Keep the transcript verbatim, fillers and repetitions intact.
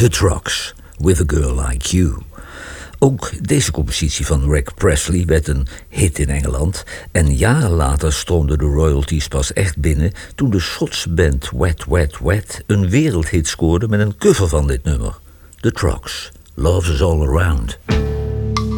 The Trucks, With a Girl Like You. Ook deze compositie van Rick Presley werd een hit in Engeland en jaren later stroomden de royalties pas echt binnen toen de Schotse band Wet Wet Wet een wereldhit scoorde met een cover van dit nummer. The Trucks, Love is All Around.